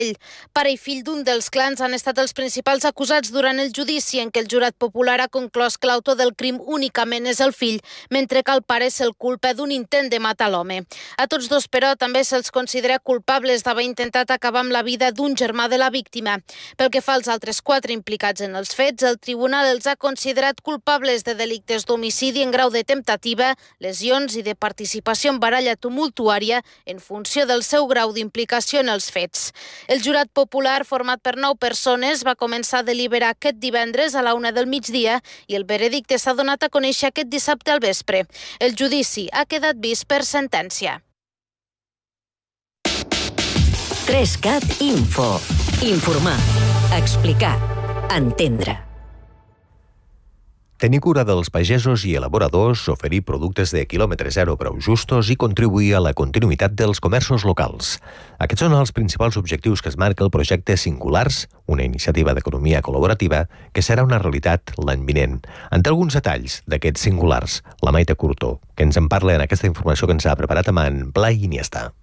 Pare i fill d'un dels clans han estat els principals acusats durant el judici en què el jurat popular ha conclòs que l'autor del crim únicament és el fill, mentre que el pare se'l culpa d'un intent de matar l'home. A tots dos, però, també se'ls considera culpables d'haver intentat acabar amb la vida d'un germà de la víctima. Pel que fa als altres 4 implicats en els fets, el tribunal els ha considerat culpables de delictes d'homicidi en grau de temptativa, lesions i de participació en baralla tumultuària en funció del seu grau d'implicació en els fets. El jurat popular, format per 9 persones, va començar a deliberar aquest divendres a la 1 del migdia i el veredicte s'ha donat a conèixer aquest dissabte al vespre. El judici ha quedat vist per sentència. 3CAT Info. Informar, explicar, entendre. Tenir cura dels pagesos i elaboradors, oferir productes de quilòmetre zero prou justos i contribuir a la continuïtat dels comerços locals. Aquests són els principals objectius que es marca el projecte Singulars, una iniciativa d'economia col·laborativa que serà una realitat l'any vinent. En té alguns detalls d'aquests Singulars, la Maite Curto, que ens en parla en aquesta informació que ens ha preparat amb en Blai Iniesta.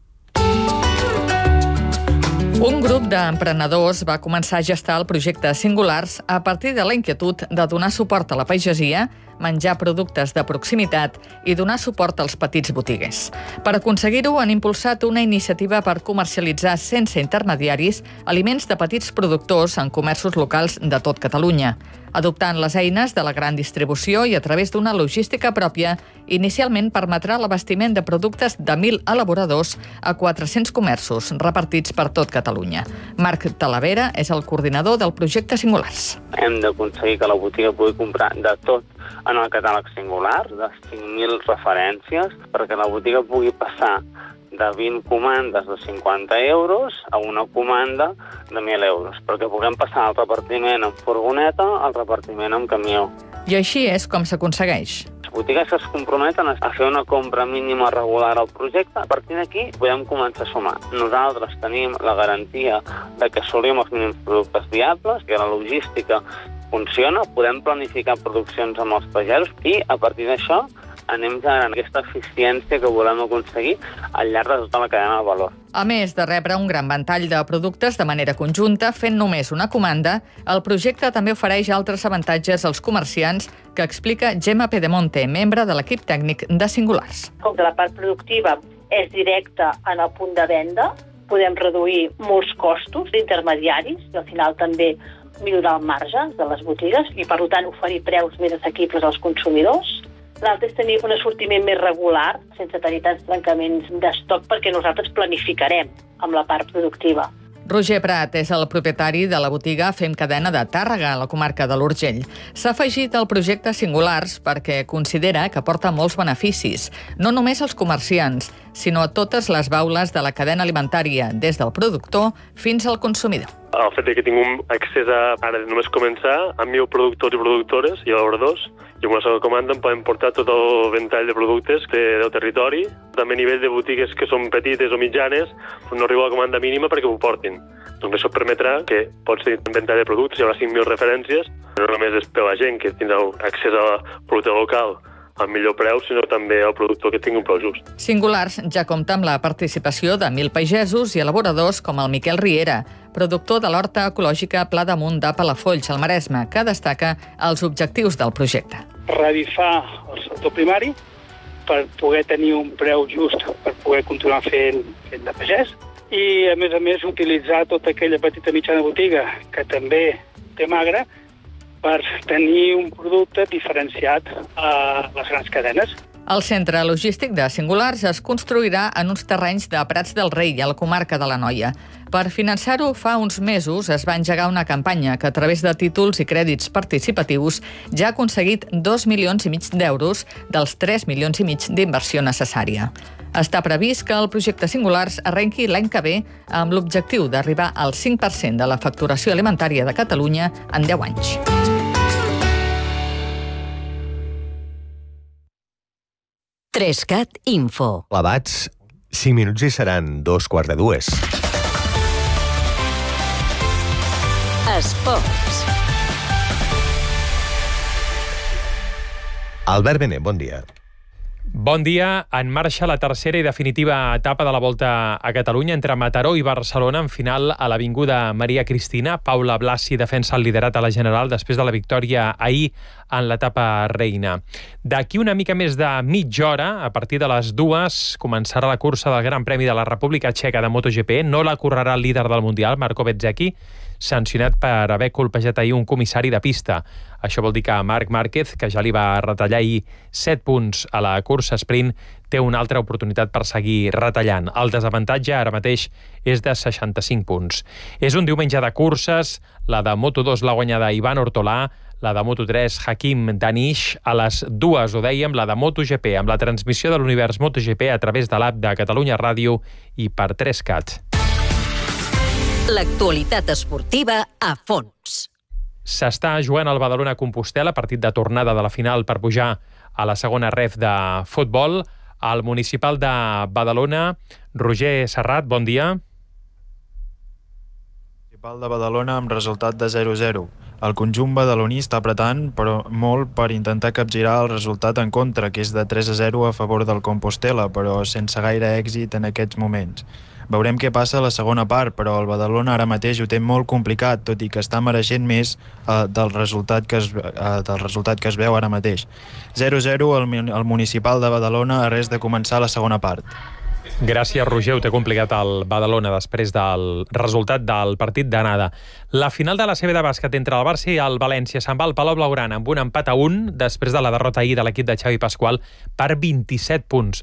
Un grup d'emprenedors va començar a gestar el projecte Singulars a partir de la inquietud de donar suport a la pagesia, menjar productes de proximitat i donar suport als petits botiguers. Per aconseguir-ho, han impulsat una iniciativa per comercialitzar sense intermediaris aliments de petits productors en comerços locals de tot Catalunya. Adoptant les eines de la gran distribució i a través d'una logística pròpia, inicialment permetrà l'abastiment de productes de 1.000 elaboradors a 400 comerços repartits per tot Catalunya. Marc Talavera és el coordinador del projecte Singulars. Hem d'aconseguir que la botiga pugui comprar de tot en el catàleg Singular, de 5.000 referències, perquè la botiga pugui passar de 20 comandes de 50 euros a una comanda de 1.000 euros, perquè puguem passar el repartiment en furgoneta al repartiment en camió. I així és com s'aconsegueix. Les botigues es comprometen a fer una compra mínima regular al projecte. A partir d'aquí podem començar a sumar. Nosaltres tenim la garantia de que assolim els mínims productes viables, que la logística funciona, podem planificar produccions amb els pagesos i a partir d'això anem generant aquesta eficiència que volem aconseguir al llarg de tota la cadena de valor. A més de rebre un gran ventall de productes de manera conjunta, fent només una comanda, el projecte també ofereix altres avantatges als comerciants que explica Gemma Pedemonte, membre de l'equip tècnic de Singulars. Com que la part productiva és directa en el punt de venda, podem reduir molts costos d'intermediaris i al final també millorar el marge de les botigues i, per tant, oferir preus més assequibles als consumidors. L'altre és tenir un assortiment més regular, sense tenir tants trencaments d'estoc, perquè nosaltres planificarem amb la part productiva. Roger Prat és el propietari de la botiga Fem Cadena de Tàrrega, a la comarca de l'Urgell. S'ha afegit al projecte Singulars perquè considera que aporta molts beneficis, no només als comerciants, sinó a totes les baules de la cadena alimentària, des del productor fins al consumidor. El fet que tinc accés a, ara només començar, a 1.000 productors i productores i elaboradors, i amb una sola comanda em poden portar tot el ventall de productes del territori. També a nivell de botigues que són petites o mitjanes, no arriba a la comanda mínima perquè ho portin. Doncs això permetrà que pots tenir un ventall de productes, hi haurà 5.000 referències, no només és per la gent que tindrà accés al producte local al millor preu, sinó també al productor que tingui un preu just. Singulars ja compta amb la participació de 1.000 pagesos i elaboradors com el Miquel Riera, productor de l'horta ecològica Pla d'Amunt de Palafolls, al Maresme, que destaca els objectius del projecte. Revifar el sector primari per poder tenir un preu just, per poder continuar fent de pagès, i a més utilitzar tota aquella petita mitjana botiga que també té magre per tenir un producte diferenciat a les grans cadenes. El centre logístic de Singulars es construirà en uns terrenys de Prats del Rei, a la comarca de l'Anoia. Per finançar-ho, fa uns mesos es va engegar una campanya que, a través de títols i crèdits participatius, ja ha aconseguit 2,5 milions d'euros dels 3,5 milions d'inversió necessària. Està previst que el projecte Singulars arrenqui l'any que ve amb l'objectiu d'arribar al 5% de la facturació alimentària de Catalunya en 10 anys. Trescat Info. Clavats, 5 minuts i seran 2:15. Esports. Albert Benet, bon dia. Bon dia. En marxa la tercera i definitiva etapa de la Volta a Catalunya entre Mataró i Barcelona, en final a l'Avinguda Maria Cristina. Paula Blasi defensa el liderat a la general després de la victòria ahir en l'etapa reina. D'aquí una mica més de mitja hora, a partir de les 2, començarà la cursa del Gran Premi de la República Txeca de MotoGP. No la correrà el líder del Mundial, Marco Bezzecchi, sancionat per haver colpejat ahir un comissari de pista. Això vol dir que Marc Márquez, que ja li va retallar ahir 7 punts a la cursa sprint, té una altra oportunitat per seguir retallant. El desavantatge ara mateix és de 65 punts. És un diumenge de curses. La de Moto2 l'ha guanyada Ivan Ortolà, la de Moto3 Hakim Danish. A les 2, ho dèiem, la de MotoGP, amb la transmissió de l'univers MotoGP a través de l'app de Catalunya Ràdio i per 3CAT. L'actualitat esportiva a fons. S'està jugant al Badalona-Compostela, partit de tornada de la final per pujar a la segona ref de futbol. Al municipal de Badalona, Roger Serrat, bon dia. Municipal de Badalona amb resultat de 0-0. El conjunt badaloní està apretant però molt per intentar capgirar el resultat en contra, que és de 3-0 a favor del Compostela, però sense gaire èxit en aquests moments. Veurem què passa a la segona part, però el Badalona ara mateix ho té molt complicat, tot i que està mereixent més del resultat que es veu ara mateix. 0-0 al municipal de Badalona a res de començar la segona part. Gràcies, Roger. Ho té complicat el Badalona després del resultat del partit d'anada. La final de la CB de bàsquet entre el Barça i el València se'n va al Palau Blaugrana amb un empat a 1 després de la derrota ahir de l'equip de Xavi Pasqual per 27 punts,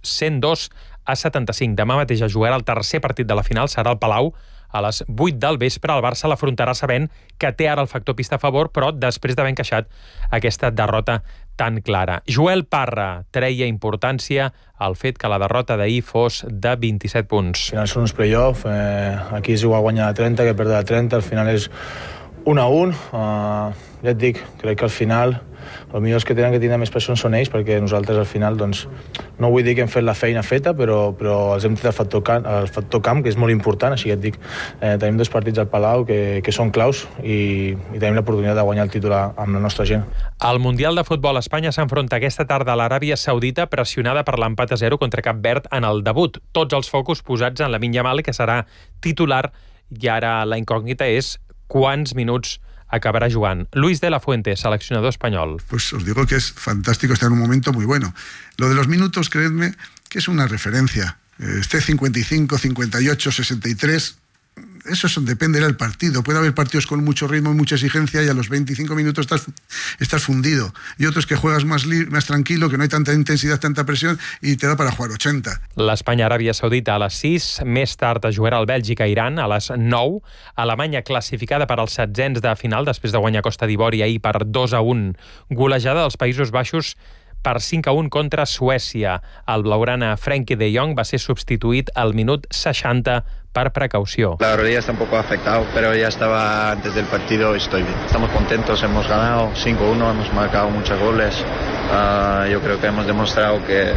102-75. Demà mateix es jugarà el tercer partit de la final, serà al Palau. A les 8 del vespre el Barça l'afrontarà sabent que té ara el factor pista a favor, però després d'haver encaixat aquesta derrota tan clara. Joel Parra treia importància al fet que la derrota d'ahir fos de 27 punts. Al final són uns play-off, aquí és igual guanyar a 30 que perdre a 30, al final és 1-1. Ja et dic, crec que al final els millors que tindre més pressió són ells, perquè nosaltres al final, doncs, no vull dir que hem fet la feina feta, però els hem tret el factor camp, que és molt important, així que et dic, tenim 2 partits al Palau que són claus i tenim l'oportunitat de guanyar el títol amb la nostra gent. El Mundial de Futbol Espanya s'enfronta aquesta tarda a l'Aràbia Saudita, pressionada per l'empat a 0 contra Cap Verd en el debut. Tots els focus posats en Lamine Yamal, que serà titular, i ara la incògnita és quants minuts acabará jugant. Luis de la Fuente, seleccionador español. Pues os digo que es fantástico, está en un momento muy bueno. Lo de los minutos, creedme, que es una referencia. Esté 55, 58, 63... Eso depende del partido. Puede haber partidos con mucho ritmo y mucha exigencia y a los 25 minutos estás fundido. Y otros que juegas más tranquilo, que no hay tanta intensidad, tanta presión y te da para jugar 80. L'Espanya-Aràbia Saudita a les 6. Més tard es jugarà el Bèlgica-Iran a les 9. Alemanya classificada per als 16ens de final després de guanyar Costa d'Ivori ahir per 2-1. Golejada dels Països Baixos per 5-1 contra Suècia. El blaugrana Frenkie de Jong va ser substituït al minut 60 per precaució. La rodilla está un poco afectado, pero ya estaba antes del partido y estoy bien. Estamos contentos, hemos ganado 5-1, hemos marcado muchos goles. Yo creo que hemos demostrado que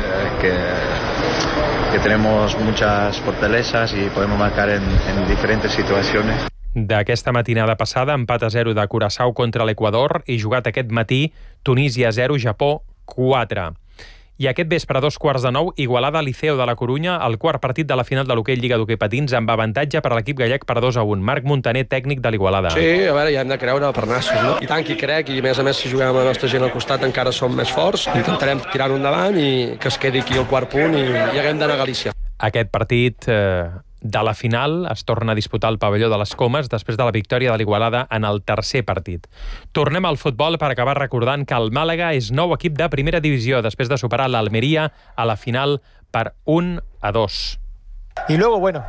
tenemos muchas fortalezas y podemos marcar en diferentes situaciones. D'aquesta matinada passada, empat a 0 de Curaçao contra l'Equador i jugat aquest matí, Tunísia 0, Japó 4. I aquest vespre, a 2:15, Igualada Liceo de la Corunya, el quart partit de la final de l'hoquei Lliga d'Hoquei Patins, amb avantatge per a l'equip gallec per 2-1. Marc Montaner, tècnic de l'Igualada. Sí, a veure, ja hem de creure per nassos, no? I tant que hi crec, i a més si juguem amb la nostra gent al costat encara som més forts. Intentarem tirar-ho endavant i que es quedi aquí el quart punt i haguem d'anar a Galícia. Aquest partit de la final es torna a disputar al pavelló de les Comes després de la victòria de l'Igualada en el tercer partit. Tornem al futbol per acabar recordant que el Màlaga és nou equip de primera divisió després de superar l'Almeria a la final per 1-2. Y luego, bueno,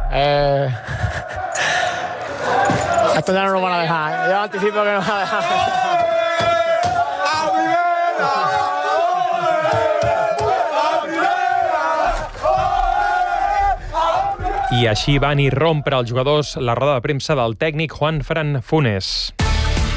esto ya no nos van a dejar. Yo anticipo que nos van a dejar. I així van irrompre els jugadors la roda de premsa del tècnic Juan Fran Funes.